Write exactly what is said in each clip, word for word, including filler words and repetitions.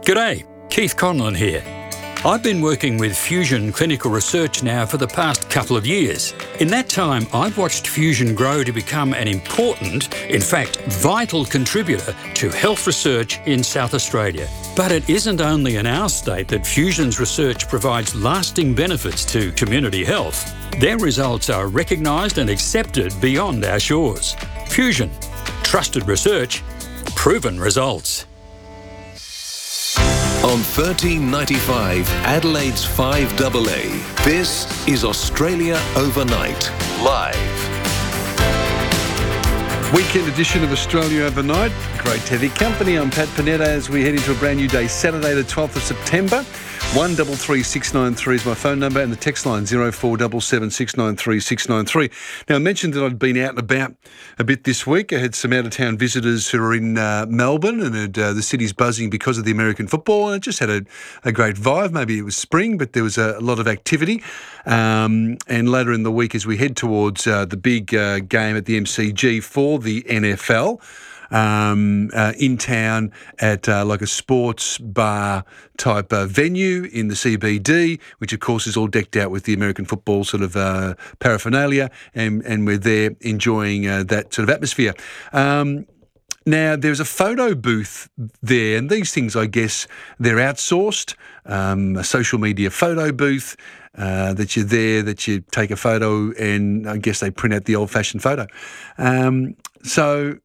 G'day, Keith Conlon here. I've been working with Fusion Clinical Research now for the past couple of years. In that time, I've watched Fusion grow to become an important, in fact, vital contributor to health research in South Australia. But it isn't only in our state that Fusion's research provides lasting benefits to community health. Their results are recognised and accepted beyond our shores. Fusion. Trusted research. Proven results. On thirteen ninety-five, Adelaide's five A A, this is Australia Overnight, live. Weekend edition of Australia Overnight. Great to have your company. I'm Pat Panetta as we head into a brand new day, Saturday the twelfth of September. one double three six nine three is my phone number and the text line zero four seven seven six nine three six nine three. Now, I mentioned that I'd been out and about a bit this week. I had some out-of-town visitors who are in uh, Melbourne and had, uh, the city's buzzing because of the American football, and it just had a, a great vibe. Maybe it was spring, but there was a, a lot of activity. Um, and later in the week, as we head towards uh, the big uh, game at the M C G for the N F L, Um, uh, in town at uh, like a sports bar type uh, venue in the C B D, which of course is all decked out with the American football sort of uh, paraphernalia, and, and we're there enjoying uh, that sort of atmosphere. Um, Now, there's a photo booth there, and these things, I guess, they're outsourced. Um, a social media photo booth uh, that you're there, that you take a photo, and I guess they print out the old-fashioned photo. Um, so...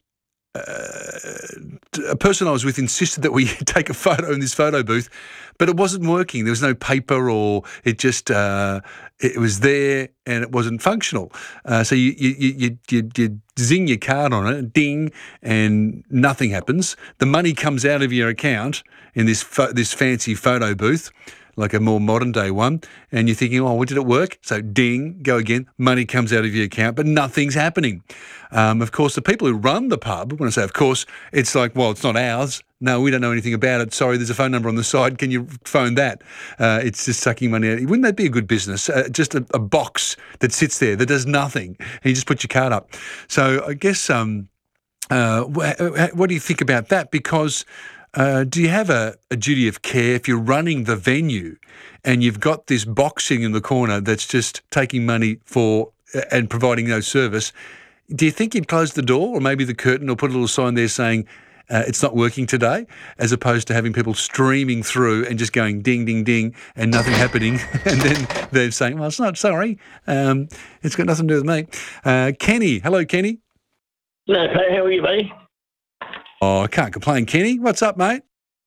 Uh, a person I was with insisted that we take a photo in this photo booth, but it wasn't working. There was no paper, or it just uh, it was there and it wasn't functional. Uh, so you you, you you you zing your card on it, ding, and nothing happens. The money comes out of your account in this fo- this fancy photo booth, like a more modern day one, and you're thinking, oh, well, did it work? So ding, go again, money comes out of your account, but nothing's happening. Um, of course, the people who run the pub, when I say of course, it's like, well, it's not ours. No, we don't know anything about it. Sorry, there's a phone number on the side. Can you phone that? Uh, it's just sucking money out. Wouldn't that be a good business? Uh, just a, a box that sits there that does nothing, and you just put your card up. So I guess, um, uh, wh- what do you think about that? Because Uh, do you have a, a duty of care if you're running the venue and you've got this box sitting in the corner that's just taking money for uh, and providing no service? Do you think you'd close the door, or maybe the curtain, or put a little sign there saying uh, it's not working today, as opposed to having people streaming through and just going ding, ding, ding and nothing happening, and then they're saying, well, it's not, sorry, um, it's got nothing to do with me. Uh, Kenny, hello, Kenny. No, Pat, how are you, mate? Oh, I can't complain, Kenny. What's up, mate?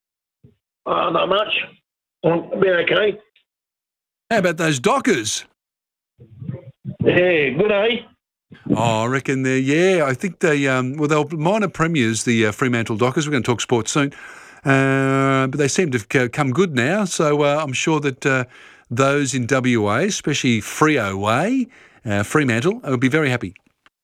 Uh, not much. I'm been okay. How about those Dockers? Yeah, good, eh? Oh, I reckon they're, yeah, I think they, um, well, they're minor premiers, the uh, Fremantle Dockers. We're going to talk sports soon. Uh, but they seem to have come good now. So uh, I'm sure that uh, those in W A, especially Freo Way, uh, Fremantle, will be very happy.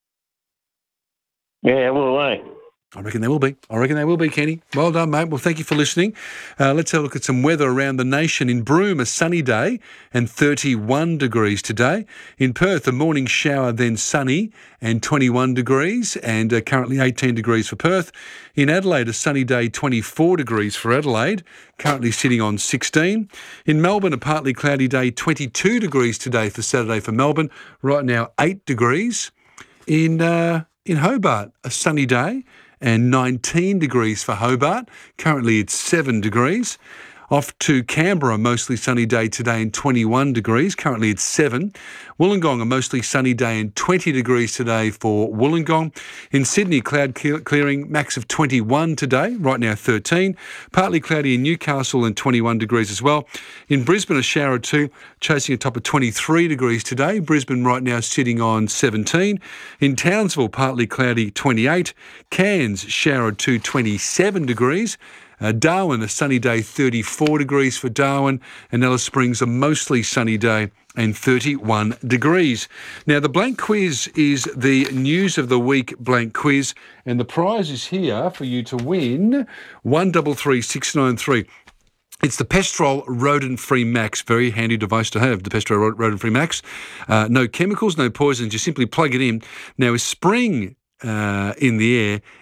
Yeah, well, eh? I reckon they will be. I reckon they will be, Kenny. Well done, mate. Well, thank you for listening. Uh, let's have a look at some weather around the nation. In Broome, a sunny day and thirty-one degrees today. In Perth, a morning shower, then sunny and twenty-one degrees, and uh, currently eighteen degrees for Perth. In Adelaide, a sunny day, twenty-four degrees for Adelaide, currently sitting on sixteen. In Melbourne, a partly cloudy day, twenty-two degrees today for Saturday for Melbourne. Right now, eight degrees. In uh, in Hobart, a sunny day and nineteen degrees for Hobart. Currently it's seven degrees. Off to Canberra, mostly sunny day today and twenty-one degrees. Currently it's seven. Wollongong, a mostly sunny day and twenty degrees today for Wollongong. In Sydney, cloud clearing, max of twenty-one today, right now thirteen. Partly cloudy in Newcastle and twenty-one degrees as well. In Brisbane, a shower or two, chasing a top of twenty-three degrees today. Brisbane right now sitting on seventeen. In Townsville, partly cloudy, twenty-eight. Cairns, shower or two, twenty-seven degrees. Uh, Darwin, a sunny day, thirty-four degrees for Darwin, and Alice Springs, a mostly sunny day and thirty-one degrees. Now, the blank quiz is the News of the Week blank quiz, and the prize is here for you to win, one double three six nine three. It's the Pestrol Rodent-Free Max. Very handy device to have, the Pestrol Rodent-Free Max. Uh, no chemicals, no poisons, you simply plug it in. Now, with spring uh, in the air,